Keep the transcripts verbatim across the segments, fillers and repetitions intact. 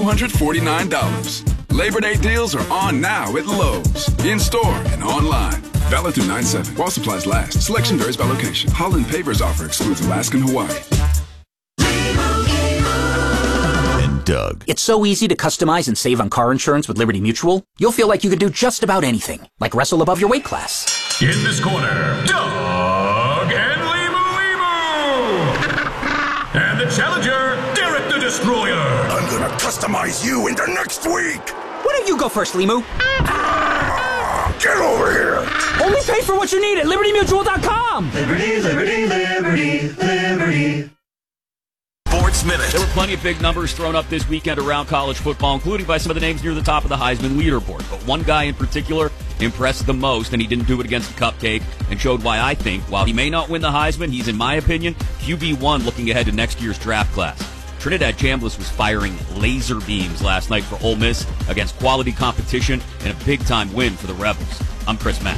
two hundred forty-nine dollars. Labor Day deals are on now at Lowe's. In-store and online. Valid through nine seven. While supplies last. Selection varies by location. Holland Pavers offer excludes Alaska and Hawaii. And Doug. It's so easy to customize and save on car insurance with Liberty Mutual. You'll feel like you could do just about anything. Like wrestle above your weight class. In this corner, Doug and Limu Limu. And the challenger, Derek the Destroyer. I'm gonna customize you into next week. Why don't you go first, Limu? Get over here! Only pay for what you need at Liberty Mutual dot com! Liberty, Liberty, Liberty, Liberty. Sports Minute. There were plenty of big numbers thrown up this weekend around college football, including by some of the names near the top of the Heisman leaderboard. But one guy in particular impressed the most, and he didn't do it against a cupcake, and showed why I think, while he may not win the Heisman, he's, in my opinion, Q B one looking ahead to next year's draft class. Trinidad Chambliss was firing laser beams last night for Ole Miss against quality competition and a big-time win for the Rebels. I'm Chris Mack.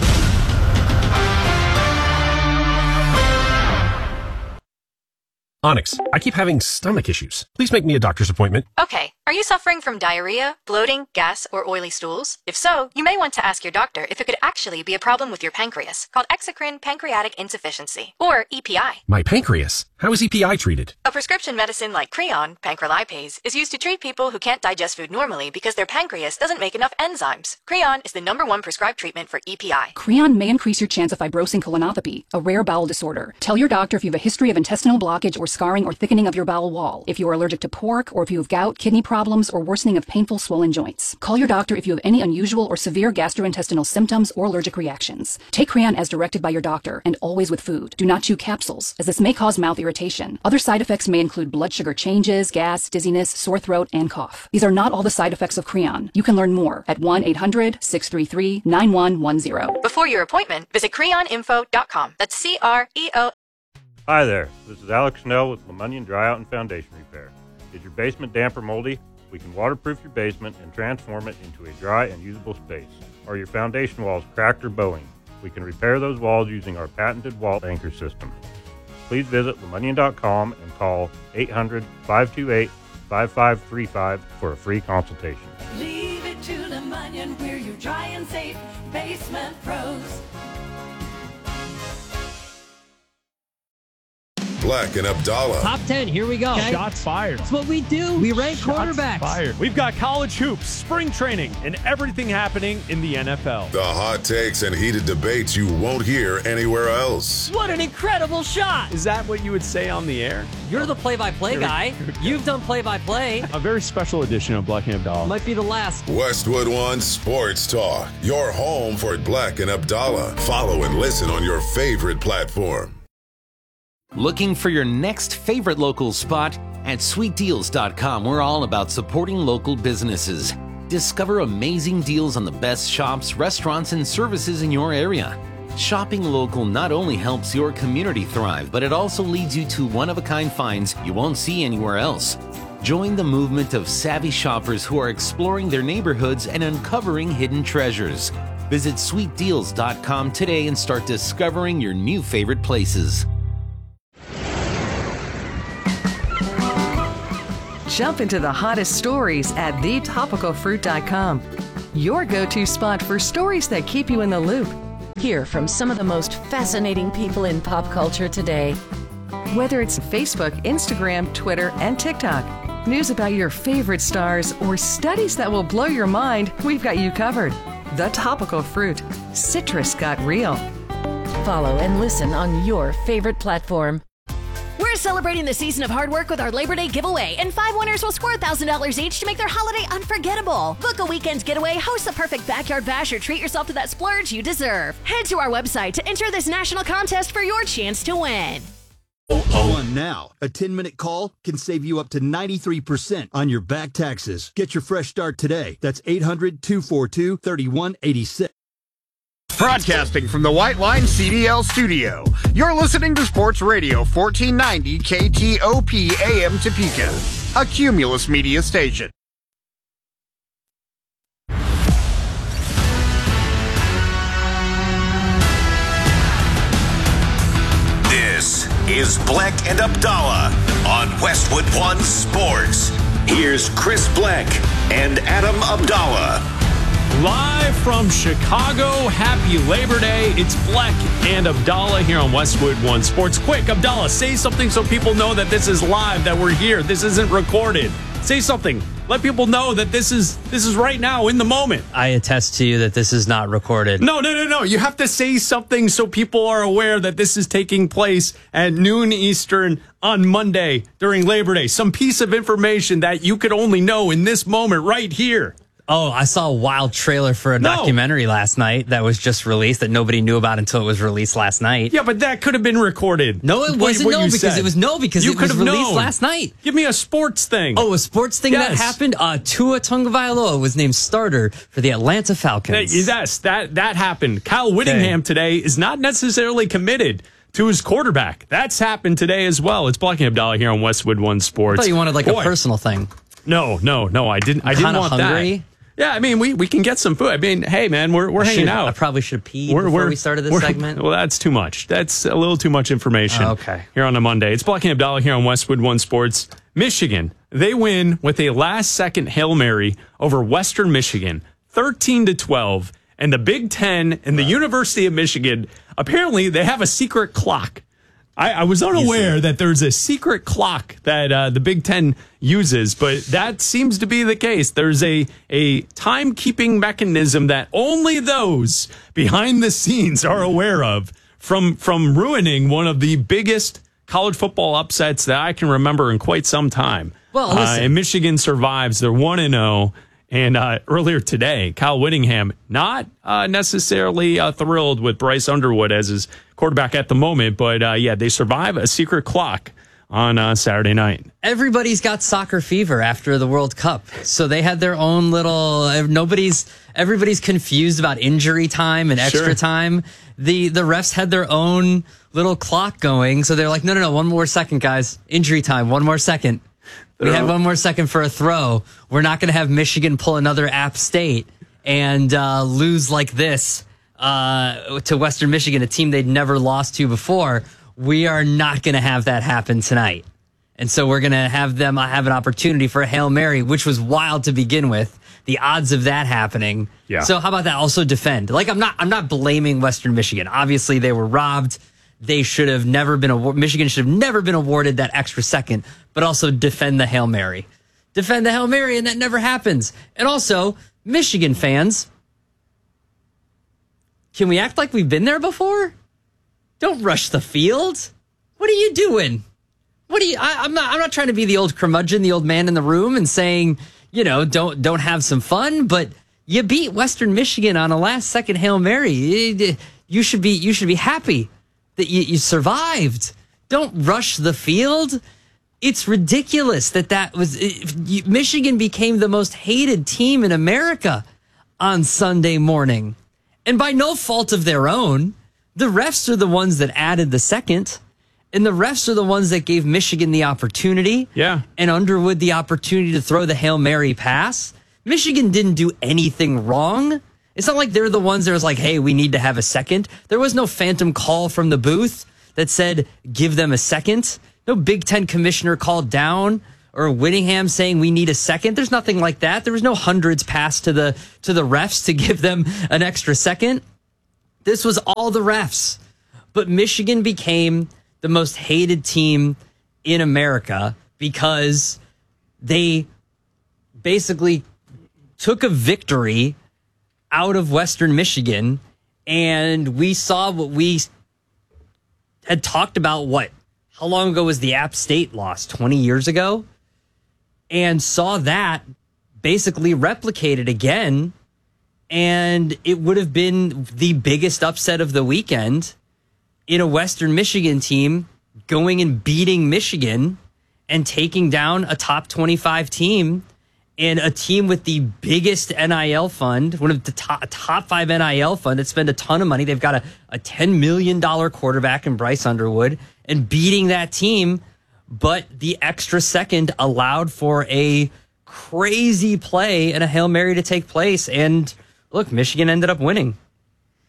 Onyx, I keep having stomach issues. Please make me a doctor's appointment. Okay. Are you suffering from diarrhea, bloating, gas, or oily stools? If so, you may want to ask your doctor if it could actually be a problem with your pancreas, called exocrine pancreatic insufficiency, or E P I. My pancreas? How is E P I treated? A prescription medicine like Creon, pancrelipase, is used to treat people who can't digest food normally because their pancreas doesn't make enough enzymes. Creon is the number one prescribed treatment for E P I. Creon may increase your chance of fibrosing colonopathy, a rare bowel disorder. Tell your doctor if you have a history of intestinal blockage or scarring or thickening of your bowel wall, if you are allergic to pork, or if you have gout, kidney problems, or worsening of painful swollen joints. Call your doctor if you have any unusual or severe gastrointestinal symptoms or allergic reactions. Take Creon as directed by your doctor, and always with food. Do not chew capsules, as this may cause mouth irritation. Other side effects may include blood sugar changes, gas, dizziness, sore throat, and cough. These are not all the side effects of Creon. You can learn more at one eight hundred, six three three, nine one one zero. Before your appointment, visit creon info dot com. That's C R E O. Hi there, this is Alex Schnell with LeMonion Dryout and Foundation Repair. Is your basement damp or moldy? We can waterproof your basement and transform it into a dry and usable space. Are your foundation walls cracked or bowing? We can repair those walls using our patented wall anchor system. Please visit LeMonion dot com and call eight hundred, five two eight, five five three five for a free consultation. Leave it to LeMonion, we're your dry and safe basement pros. Black and Abdallah. Top ten, here we go. Okay. Shots fired. That's what we do. We rank Shots quarterbacks. Fired. We've got college hoops, spring training, and everything happening in the N F L. The hot takes and heated debates you won't hear anywhere else. What an incredible shot. Is that what you would say on the air? You're the play-by-play guy. You've done play-by-play. A very special edition of Black and Abdallah. Might be the last. Westwood One Sports Talk. Your home for Black and Abdallah. Follow and listen on your favorite platform. Looking for your next favorite local spot? At sweet deals dot com, we're all about supporting local businesses. Discover amazing deals on the best shops, restaurants, and services in your area. Shopping local not only helps your community thrive, but it also leads you to one-of-a-kind finds you won't see anywhere else. Join the movement of savvy shoppers who are exploring their neighborhoods and uncovering hidden treasures. Visit sweet deals dot com today and start discovering your new favorite places. Jump into the hottest stories at the topical fruit dot com. Your go-to spot for stories that keep you in the loop. Hear from some of the most fascinating people in pop culture today. Whether it's Facebook, Instagram, Twitter, and TikTok, news about your favorite stars, or studies that will blow your mind, we've got you covered. The Topical Fruit. Citrus got real. Follow and listen on your favorite platform. We're celebrating the season of hard work with our Labor Day giveaway, and five winners will score one thousand dollars each to make their holiday unforgettable. Book a weekend getaway, host the perfect backyard bash, or treat yourself to that splurge you deserve. Head to our website to enter this national contest for your chance to win. One now. A ten-minute call can save you up to ninety-three percent on your back taxes. Get your fresh start today. That's eight hundred, two four two, three one eight six. Broadcasting from the White Line C D L studio, you're listening to Sports Radio fourteen ninety K T O P A M Topeka, a Cumulus media station. This is Black and Abdallah on Westwood One Sports. Here's Chris Bleck and Adam Abdallah. Live from Chicago, happy Labor Day. It's Bleck and Abdallah here on Westwood One Sports. Quick, Abdallah, say something so people know that this is live, that we're here. This isn't recorded. Say something. Let people know that this is this is right now in the moment. I attest to you that this is not recorded. No, no, no, no. You have to say something so people are aware that this is taking place at noon Eastern on Monday during Labor Day. Some piece of information that you could only know in this moment right here. Oh, I saw a wild trailer for a No. documentary last night that was just released that nobody knew about until it was released last night. Yeah, but that could have been recorded. No, it What- wasn't. what No, you because said. it was no because You it was could have released known. last night. Give me a sports thing. Oh, a sports thing that Yes. happened. Uh, Tua Tagovailoa was named starter for the Atlanta Falcons. Yes, that that happened. Kyle Whittingham today is not necessarily committed to his quarterback. That's happened today as well. It's Bleck and Abdallah here on Westwood One I Sports. thought you wanted like Boy. a personal thing. No, no, no. I didn't. I didn't Kinda want hungry? that. Yeah, I mean, we, we can get some food. I mean, hey, man, we're we're I hanging should- out. I probably should have peed before we started this we're- segment. Well, that's too much. That's a little too much information. Oh, okay. Here on a Monday, it's Bleck and Abdallah here on Westwood One Sports. Michigan, they win with a last-second Hail Mary over Western Michigan, thirteen to twelve, and the Big Ten and the University of Michigan. Apparently, they have a secret clock. I, I was unaware that there's a secret clock that uh, the Big Ten uses, but that seems to be the case. There's a a timekeeping mechanism that only those behind the scenes are aware of from from ruining one of the biggest college football upsets that I can remember in quite some time. Well, uh, listen. and Michigan survives. They're one and zero. And uh, earlier today, Kyle Whittingham not uh, necessarily uh, thrilled with Bryce Underwood as his quarterback at the moment, but uh, yeah, they survive a secret clock on uh, Saturday night. Everybody's got soccer fever after the World Cup, so they had their own little. Nobody's everybody's confused about injury time and extra Sure. time. The the refs had their own little clock going, so they're like, no, no, no, one more second, guys, injury time, one more second. We have one more second for a throw. We're not going to have Michigan pull another App State and uh, lose like this uh, to Western Michigan, a team they'd never lost to before. We are not going to have that happen tonight. And so we're going to have them have an opportunity for a Hail Mary, which was wild to begin with. The odds of that happening. Yeah. So how about that? Also defend. Like I'm not I'm not blaming Western Michigan. Obviously they were robbed. They should have never been awarded. Michigan should have never been awarded that extra second, but also defend the Hail Mary. Defend the Hail Mary, and that never happens. And also, Michigan fans, can we act like we've been there before? Don't rush the field. What are you doing? What are you? I, I'm not. I'm not trying to be the old curmudgeon, the old man in the room, and saying, you know, don't don't have some fun. But you beat Western Michigan on a last second Hail Mary. You should be. You should be happy that you, you survived. Don't rush the field. It's ridiculous that that was it, you, Michigan became the most hated team in America on Sunday morning, and by no fault of their own. The refs are the ones that added the second, and the refs are the ones that gave Michigan the opportunity. Yeah, and Underwood the opportunity to throw the Hail Mary pass. Michigan didn't do anything wrong. It's not like they're the ones that was like, hey, we need to have a second. There was no phantom call from the booth that said, give them a second. No Big Ten commissioner called down or Whittingham saying we need a second. There's nothing like that. There was no hundreds passed to the to the refs to give them an extra second. This was all the refs. But Michigan became the most hated team in America because they basically took a victory out of Western Michigan, and we saw what we had talked about. What? How long ago was the App State loss? twenty years ago? And saw that basically replicated again, and it would have been the biggest upset of the weekend in a Western Michigan team going and beating Michigan and taking down a top twenty-five team and a team with the biggest N I L fund, one of the top, top five N I L fund that spend a ton of money. They've got a, a ten million dollars quarterback in Bryce Underwood and beating that team. But the extra second allowed for a crazy play and a Hail Mary to take place. And look, Michigan ended up winning.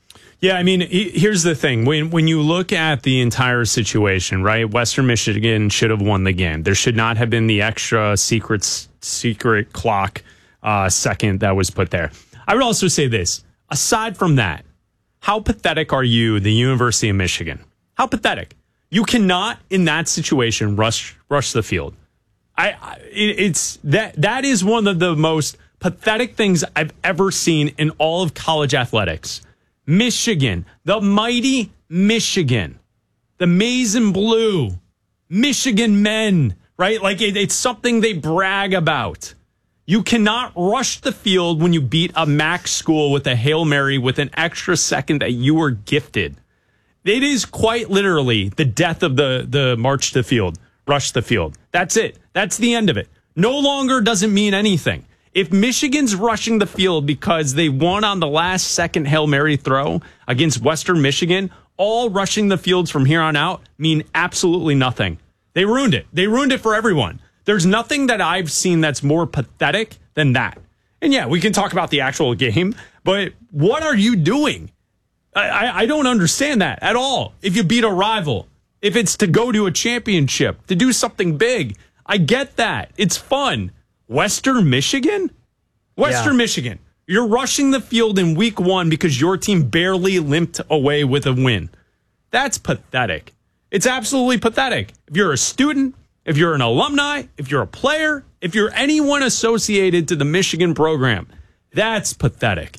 Yeah, I mean, here's the thing. When when you look at the entire situation, right, Western Michigan should have won the game. There should not have been the extra secret secret clock uh, second that was put there. I would also say this. Aside from that, how pathetic are you, the University of Michigan? How pathetic. You cannot, in that situation, rush rush the field. I, I it, it's that that is one of the most pathetic things I've ever seen in all of college athletics. Michigan, the mighty Michigan, the maize and blue, Michigan men, right? Like it, it's something they brag about. You cannot rush the field when you beat a M A C school with a Hail Mary with an extra second that you were gifted. It is quite literally the death of the, the march to the field, rush the field. That's it. That's the end of it. No longer doesn't mean anything. If Michigan's rushing the field because they won on the last second Hail Mary throw against Western Michigan, all rushing the fields from here on out mean absolutely nothing. They ruined it. They ruined it for everyone. There's nothing that I've seen that's more pathetic than that. And yeah, we can talk about the actual game, but what are you doing? I, I, I don't understand that at all. If you beat a rival, if it's to go to a championship, to do something big, I get that. It's fun. Western Michigan? Western yeah. Michigan. You're rushing the field in week one because your team barely limped away with a win. That's pathetic. It's absolutely pathetic. If you're a student, if you're an alumni, if you're a player, if you're anyone associated to the Michigan program, that's pathetic.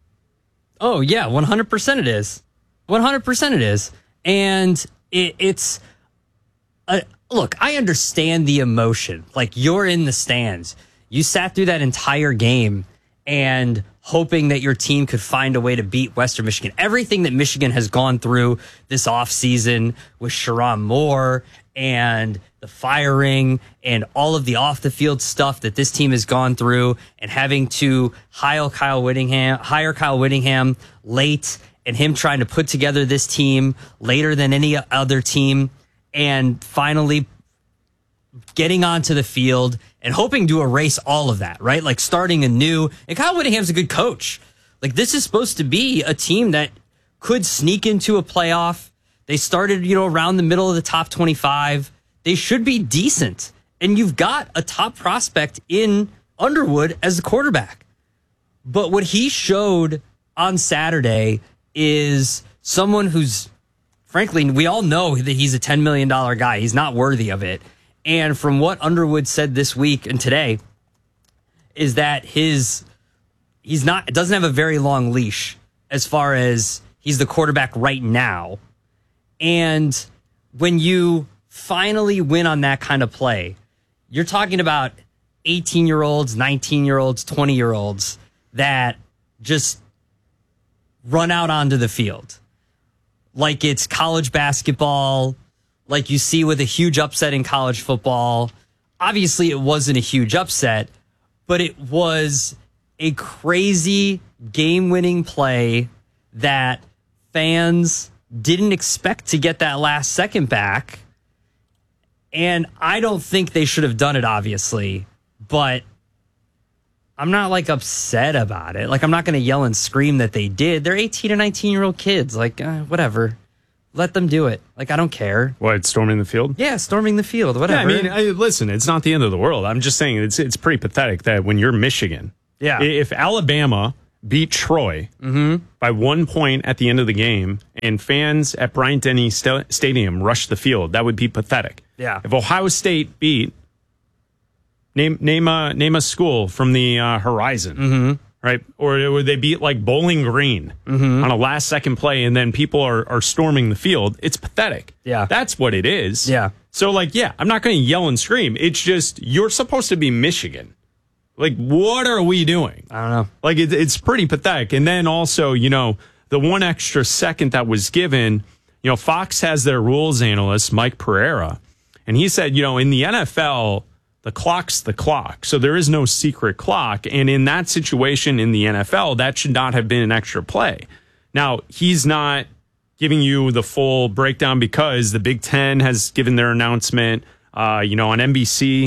Oh, yeah, one hundred percent it is. one hundred percent it is. And it, it's... a. Look, I understand the emotion. Like, you're in the stands. You sat through that entire game and hoping that your team could find a way to beat Western Michigan. Everything that Michigan has gone through this offseason with Sharon Moore and the firing and all of the off-the-field stuff that this team has gone through and having to hire Kyle Whittingham, hire Kyle Whittingham late and him trying to put together this team later than any other team, and finally getting onto the field and hoping to erase all of that, right? Like starting anew. And Kyle Whittingham's a good coach. Like, this is supposed to be a team that could sneak into a playoff. They started, you know, around the middle of the top twenty-five. They should be decent. And you've got a top prospect in Underwood as the quarterback. But what he showed on Saturday is someone who's, frankly, we all know that he's a ten million dollars guy. He's not worthy of it. And from what Underwood said this week and today is that his he's not doesn't have a very long leash as far as he's the quarterback right now. And when you finally win on that kind of play, you're talking about eighteen-year-olds, nineteen-year-olds, twenty-year-olds that just run out onto the field. Like it's college basketball, like you see with a huge upset in college football. Obviously, it wasn't a huge upset, but it was a crazy game-winning play that fans didn't expect to get that last second back. And I don't think they should have done it, obviously, but I'm not like upset about it. Like, I'm not going to yell and scream that they did. They're eighteen and nineteen year old kids. Like, uh, whatever. Let them do it. Like, I don't care. What, storming the field? Yeah, storming the field. Whatever. Yeah, I mean, I, listen, it's not the end of the world. I'm just saying it's it's pretty pathetic that when you're Michigan, yeah, if Alabama beat Troy mm-hmm. by one point at the end of the game and fans at Bryant-Denny St- Stadium rush the field, that would be pathetic. Yeah. If Ohio State beat, name name a name a school from the uh, horizon, mm-hmm. right? Or would they beat like Bowling Green mm-hmm. on a last second play, and then people are are storming the field? It's pathetic. Yeah, that's what it is. Yeah. So like, yeah, I'm not going to yell and scream. It's just you're supposed to be Michigan. Like, what are we doing? I don't know. Like, it, it's pretty pathetic. And then also, you know, the one extra second that was given, you know, Fox has their rules analyst, Mike Pereira, and he said, you know, in the N F L, the clock's the clock. So there is no secret clock. And in that situation in the N F L, that should not have been an extra play. Now, he's not giving you the full breakdown because the Big Ten has given their announcement, uh, you know, on N B C.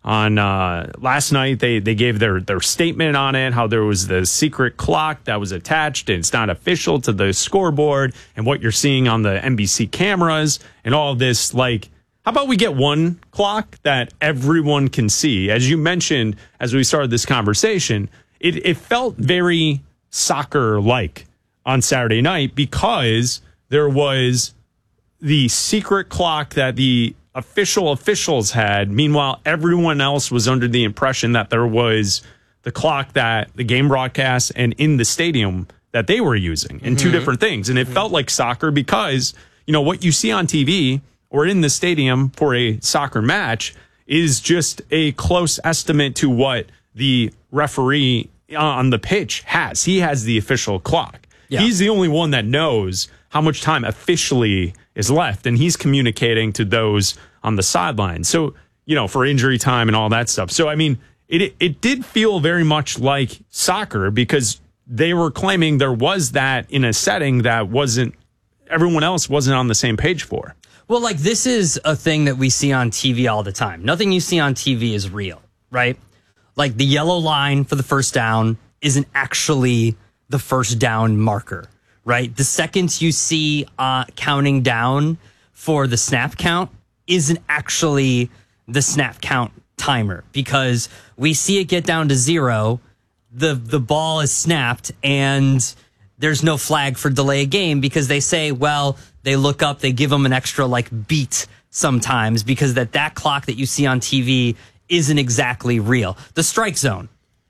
On uh, last night, they, they gave their, their statement on it, how there was the secret clock that was attached and it's not official to the scoreboard and what you're seeing on the N B C cameras and all of this. Like, how about we get one clock that everyone can see? As you mentioned, as we started this conversation, it, it felt very soccer-like on Saturday night because there was the secret clock that the official officials had. Meanwhile, everyone else was under the impression that there was the clock that the game broadcast and in the stadium that they were using in mm-hmm. two different things. And it mm-hmm. felt like soccer because, you know, what you see on T V or in the stadium for a soccer match is just a close estimate to what the referee on the pitch has. He has the official clock. Yeah. He's the only one that knows how much time officially is left, and he's communicating to those on the sideline. So, you know, for injury time and all that stuff. So, I mean, it it did feel very much like soccer because they were claiming there was that in a setting that wasn't, everyone else wasn't on the same page for. Well, like, this is a thing that we see on T V all the time. Nothing you see on T V is real, right? Like, the yellow line for the first down isn't actually the first down marker. Right? The seconds you see uh, counting down for the snap count isn't actually the snap count timer because we see it get down to zero. The, the ball is snapped and there's no flag for delay a game because they say, well, they look up, they give them an extra like beat sometimes because that, that clock that you see on T V isn't exactly real. The strike zone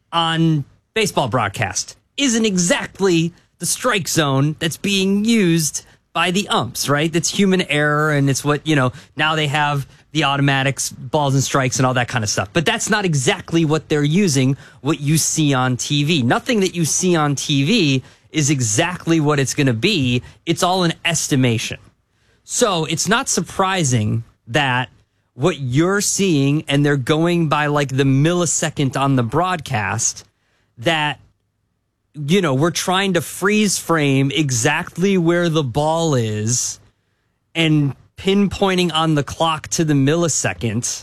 on baseball broadcast isn't exactly the strike zone that's being used by the umps, right? That's human error, and it's what, you know, now they have the automatics, balls and strikes and all that kind of stuff. But that's not exactly what they're using, what you see on T V. Nothing that you see on T V is exactly what it's going to be. It's all an estimation. So it's not surprising that what you're seeing, and they're going by like the millisecond on the broadcast, that you know, we're trying to freeze frame exactly where the ball is and pinpointing on the clock to the millisecond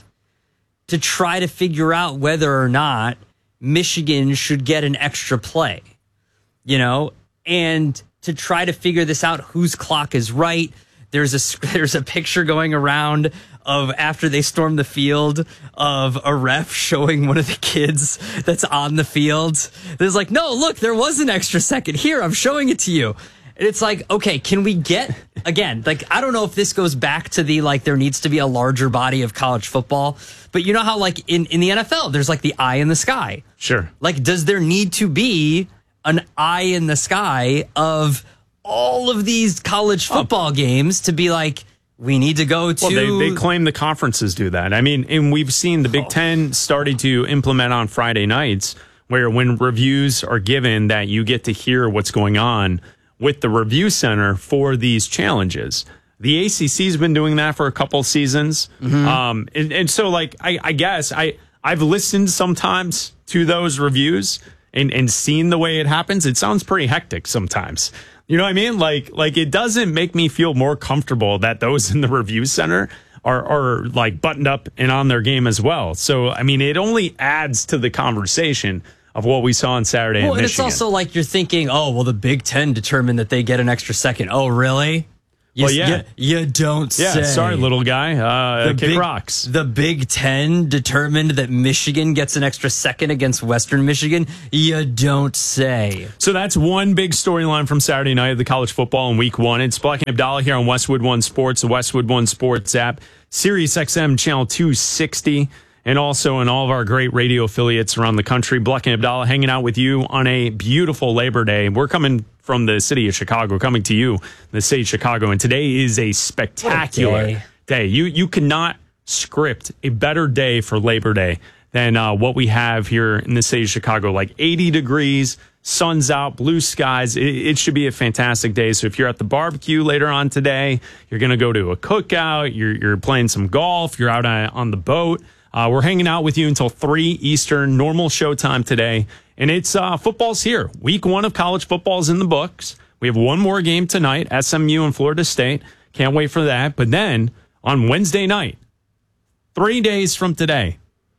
to try to figure out whether or not Michigan should get an extra play, you know, and to try to figure this out, whose clock is right. There's a, there's a picture going around of after they storm the field of a ref showing one of the kids that's on the field. There's like, no, look, there was an extra second. Here, I'm showing it to you. And it's like, okay, can we get, again, like, I don't know if this goes back to the, like, there needs to be a larger body of college football, but you know how, like, in, in the N F L, there's like the eye in the sky. Sure. Like, does there need to be an eye in the sky of all of these college football oh. games to be like, we need to go to... Well, they, they claim the conferences do that. I mean, and we've seen the Big oh. Ten starting to implement on Friday nights where when reviews are given that you get to hear what's going on with the review center for these challenges. The A C C's been doing that for a couple seasons. Mm-hmm. Um, and, and so, like, I, I guess I, I've listened sometimes to those reviews and, and seen the way it happens. It sounds pretty hectic sometimes. You know what I mean? Like, like it doesn't make me feel more comfortable that those in the review center are, are like buttoned up and on their game as well. So, I mean, it only adds to the conversation of what we saw on Saturday well, in and Michigan. It's also like you're thinking, oh, well, the Big Ten determined that they get an extra second. Oh, really? You, well, yeah. You, you don't yeah, say. Sorry, little guy. Uh, the kick big, rocks. The Big Ten determined that Michigan gets an extra second against Western Michigan. You don't say. So that's one big storyline from Saturday night of the college football in week one. It's Black and Abdallah here on Westwood One Sports, the Westwood One Sports app, Sirius X M channel two sixty, and also in all of our great radio affiliates around the country. Black and Abdallah hanging out with you on a beautiful Labor Day. We're coming from the city of Chicago, coming to you, the city of Chicago. And today is a spectacular a day. day. You you cannot script a better day for Labor Day than uh, what we have here in the city of Chicago. Like eighty degrees, sun's out, blue skies. It, it should be a fantastic day. So if you're at the barbecue later on today, you're going to go to a cookout, you're, you're playing some golf, you're out on, on the boat. Uh, we're hanging out with you until three Eastern, normal showtime today. And it's uh, football's here. Week one of college football is in the books. We have one more game tonight, S M U and Florida State. Can't wait for that. But then on Wednesday night, three days from today,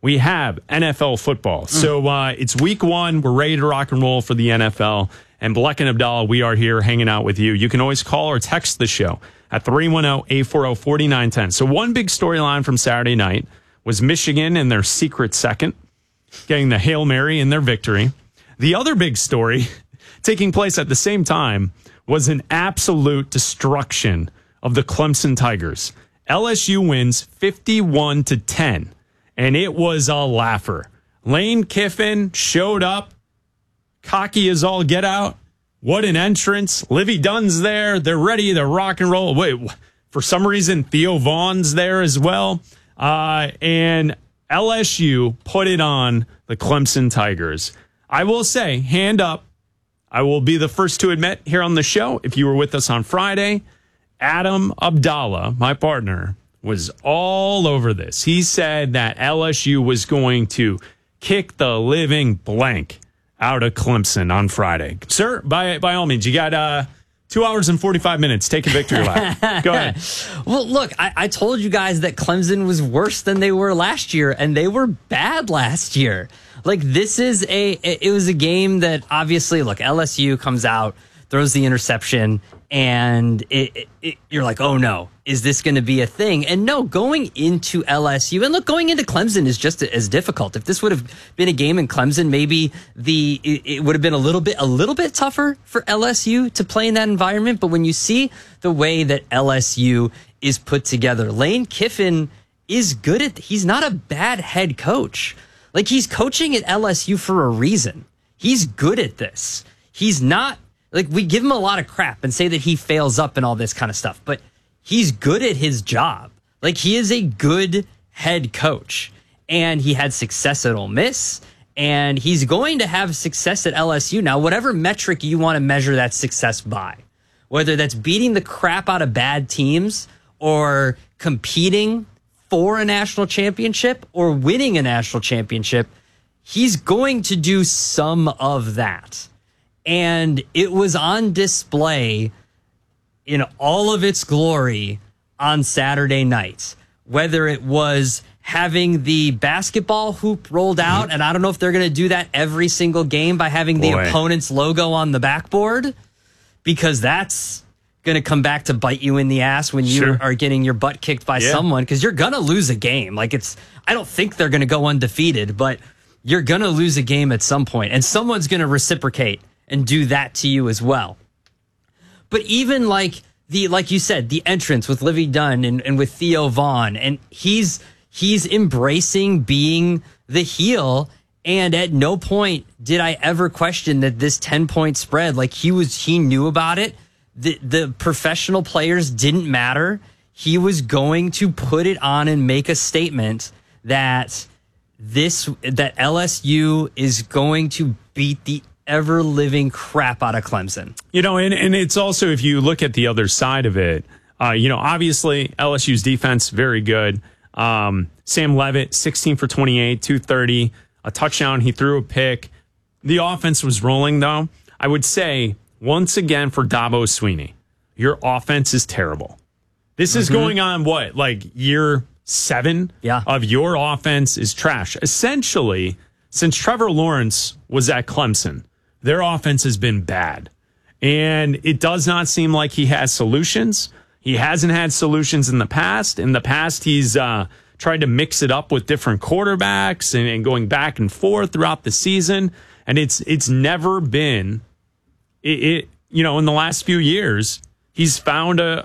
we have N F L football. Mm. So uh, it's week one. We're ready to rock and roll for the N F L. And Bleck and Abdallah, we are here hanging out with you. You can always call or text the show at three one zero, eight four zero, four nine one zero. So one big storyline from Saturday night was Michigan and their secret second, getting the Hail Mary in their victory. The other big story taking place at the same time was an absolute destruction of the Clemson Tigers. L S U wins fifty-one to ten, and it was a laugher. Lane Kiffin showed up, cocky as all get out. What an entrance. Livy Dunn's there. They're ready to rock and roll. Wait, for some reason, Theo Vaughn's there as well. Uh, and L S U put it on the Clemson Tigers. I will say, hand up, I will be the first to admit here on the show, if you were with us on Friday, Adam Abdallah, my partner, was all over this. He said that L S U was going to kick the living blank out of Clemson on Friday. Sir, by by all means, you got uh, two hours and forty-five minutes. Take a victory lap. Go ahead. Well, look, I, I told you guys that Clemson was worse than they were last year, and they were bad last year. Like, this is a, it was a game that obviously, look, L S U comes out, throws the interception, and it, it, it, you're like, oh no, is this going to be a thing? And no, going into L S U, and look, going into Clemson is just as difficult. If this would have been a game in Clemson, maybe the it, it would have been a little bit a little bit tougher for L S U to play in that environment. But when you see the way that L S U is put together, Lane Kiffin is good at. He's not a bad head coach. Like, he's coaching at L S U for a reason. He's good at this. He's not. Like, we give him a lot of crap and say that he fails up and all this kind of stuff, but he's good at his job. Like, he is a good head coach, and he had success at Ole Miss, and he's going to have success at L S U. Now, whatever metric you want to measure that success by, whether that's beating the crap out of bad teams or competing for a national championship or winning a national championship, he's going to do some of that. And it was on display in all of its glory on Saturday night, whether it was having the basketball hoop rolled out, and I don't know if they're going to do that every single game by having the Boy. opponent's logo on the backboard, because that's going to come back to bite you in the ass when you sure. are getting your butt kicked by yeah. someone, because you're going to lose a game. Like, it's, I don't think they're going to go undefeated, but you're going to lose a game at some point, and someone's going to reciprocate and do that to you as well. But even like the, like you said, the entrance with Livy Dunn and, and with Theo Vaughn, and he's, he's embracing being the heel. And at no point did I ever question that this ten point spread, like he was, he knew about it. The, the professional players didn't matter. He was going to put it on and make a statement that this, that L S U is going to beat the ever living crap out of Clemson. You know, and, and it's also, if you look at the other side of it, uh, you know, obviously L S U's defense, very good. Um, Sam Levitt, sixteen for twenty-eight, two thirty, a touchdown. He threw a pick. The offense was rolling, though. I would say, once again, for Dabo Swinney, your offense is terrible. This mm-hmm. is going on, what, like year seven yeah. of your offense is trash. Essentially, since Trevor Lawrence was at Clemson, their offense has been bad. And it does not seem like he has solutions. He hasn't had solutions in the past. In the past, he's uh, tried to mix it up with different quarterbacks and, and going back and forth throughout the season. And it's it's never been, it, it you know, in the last few years, he's found a,